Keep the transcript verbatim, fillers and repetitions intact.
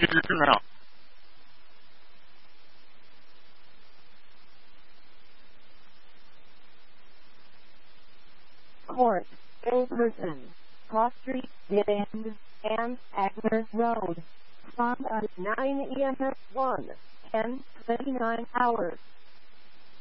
now. Court, Ilverson, Cross Street, Dead End, and Agner Road. From at nine A M one, ten twenty-nine hours.